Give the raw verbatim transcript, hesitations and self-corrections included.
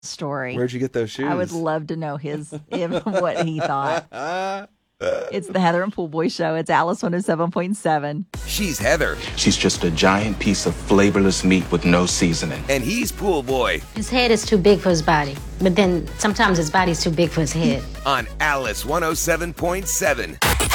story. Where'd you get those shoes? I would love to know his him, what he thought. It's the Heather and Pool Boy Show. It's Alice one oh seven point seven. She's Heather. She's just a giant piece of flavorless meat with no seasoning. And he's Pool Boy. His head is too big for his body, but then sometimes his body's too big for his head. On Alice one oh seven point seven.